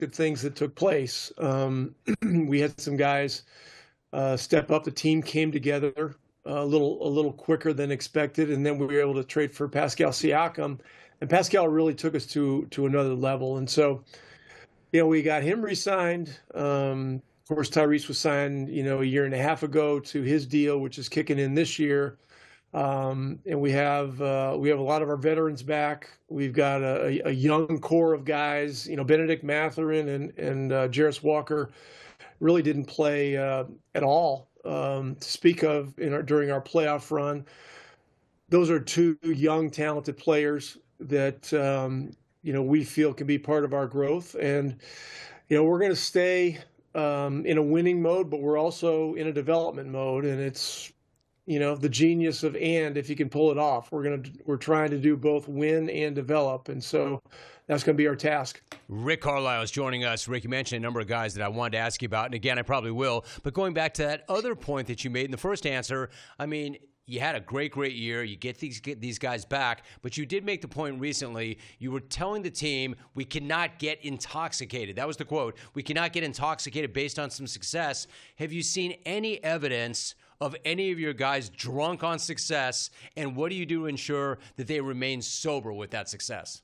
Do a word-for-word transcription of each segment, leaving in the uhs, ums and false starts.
unexpected things that took place. Um, we had some guys uh, step up. The team came together a little a little quicker than expected, and then we were able to trade for Pascal Siakam, and Pascal really took us to to another level. And so, you know, we got him re-signed. Um, of course, Tyrese was signed, you know, a year and a half ago to his deal, which is kicking in this year. Um, and we have uh, we have a lot of our veterans back. We've got a, a young core of guys. You know, Benedict Mathurin and and uh, Jarris Walker really didn't play uh, at all um, to speak of in our, during our playoff run. Those are two young, talented players that um, you know we feel can be part of our growth, and you know we're going to stay um, in a winning mode, but we're also in a development mode, and it's you know, the genius of and if you can pull it off. We're going to we're trying to do both win and develop, and so that's going to be our task. Rick Carlisle is joining us. Rick, you mentioned a number of guys that I wanted to ask you about, and again, I probably will. But going back to that other point that you made in the first answer, I mean, you had a great, great year. You get these get these guys back, but you did make the point recently. You were telling the team, we cannot get intoxicated. That was the quote. We cannot get intoxicated based on some success. Have you seen any evidence of any of your guys drunk on success, and what do you do to ensure that they remain sober with that success?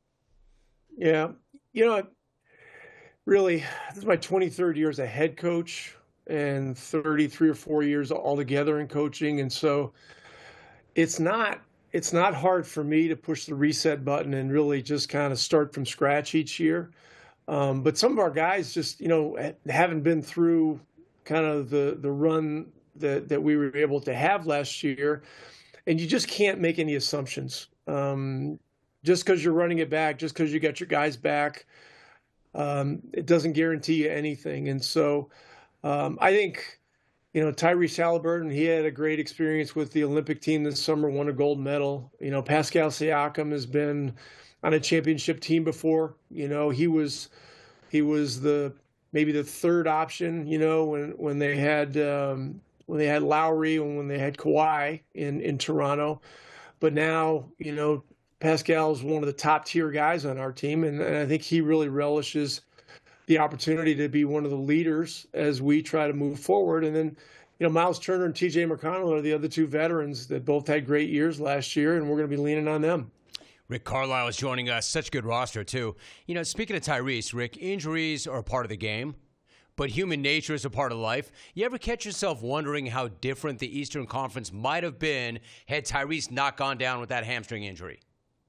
Yeah, you know, really, this is my twenty-third year as a head coach and thirty-three or four years altogether in coaching, and so it's not it's not hard for me to push the reset button and really just kind of start from scratch each year. Um, but some of our guys just, you know, haven't been through kind of the the run that that we were able to have last year, and you just can't make any assumptions. Um, just because you're running it back, just because you got your guys back, um, it doesn't guarantee you anything. And so um, I think, you know, Tyrese Halliburton, he had a great experience with the Olympic team this summer, won a gold medal. You know, Pascal Siakam has been on a championship team before. You know, he was he was the maybe the third option, you know, when when they had um, when they had Lowry and when they had Kawhi in, in Toronto. But now, you know, Pascal is one of the top tier guys on our team. And, and I think he really relishes the opportunity to be one of the leaders as we try to move forward. And then, you know, Miles Turner and T J McConnell are the other two veterans that both had great years last year, and we're going to be leaning on them. Rick Carlisle is joining us. Such a good roster, too. You know, speaking of Tyrese, Rick, injuries are a part of the game, but human nature is a part of life. You ever catch yourself wondering how different the Eastern Conference might have been had Tyrese not gone down with that hamstring injury?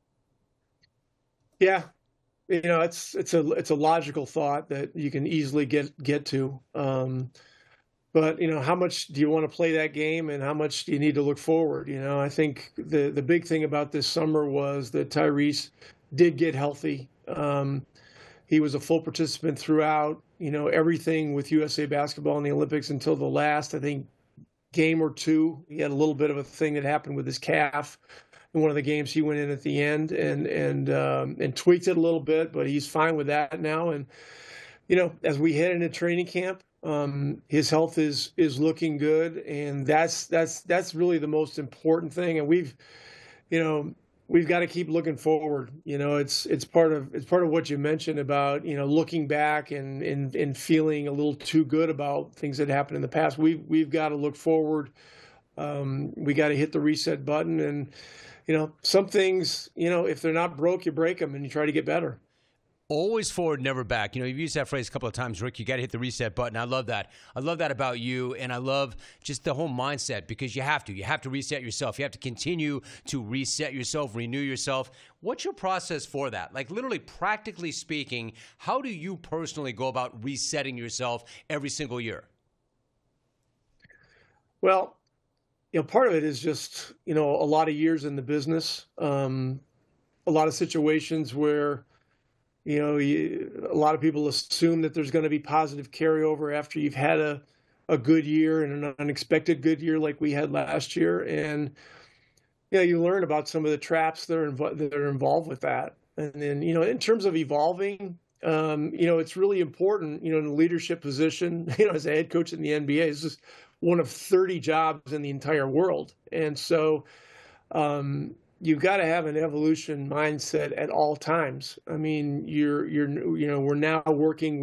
Yeah. You know, it's it's a it's a logical thought that you can easily get get to. Um, but, you know, how much do you want to play that game and how much do you need to look forward? You know, I think the, the big thing about this summer was that Tyrese did get healthy. Um, he was a full participant throughout, you know, everything with U S A Basketball in the Olympics until the last, I think, game or two. He had a little bit of a thing that happened with his calf in one of the games. He went in at the end and and um, and tweaked it a little bit, but he's fine with that now. And, you know, as we head into training camp, Um, his health is is looking good, and that's that's that's really the most important thing. And we've, you know, we've got to keep looking forward. You know, it's it's part of it's part of what you mentioned about, you know, looking back and and and feeling a little too good about things that happened in the past. We've we've got to look forward. Um, we got to hit the reset button, and you know, some things, you know, if they're not broke, you break them, and you try to get better. Always forward, never back. You know, you've used that phrase a couple of times, Rick. You got to hit the reset button. I love that. I love that about you, and I love just the whole mindset because you have to. You have to reset yourself. You have to continue to reset yourself, renew yourself. What's your process for that? Like, literally, practically speaking, how do you personally go about resetting yourself every single year? Well, you know, part of it is just, you know, a lot of years in the business, um, a lot of situations where, you know, you, a lot of people assume that there's going to be positive carryover after you've had a, a good year and an unexpected good year like we had last year. And, you know, you learn about some of the traps that are, inv- that are involved with that. And then, you know, in terms of evolving, um, you know, it's really important, you know, in a leadership position, you know, as a head coach in the N B A, this is one of thirty jobs in the entire world. And so, um, you've got to have an evolution mindset at all times. I mean, you're you're you know we're now working